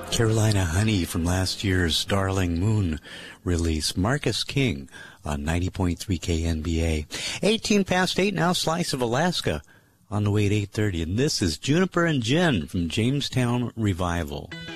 Carolina Honey from last year's Darling Moon release. Marcus King on 90.3 KNBA. 18 past 8 now, Slice of Alaska on the way at 8:30. And this is Juniper and Jen from Jamestown Revival.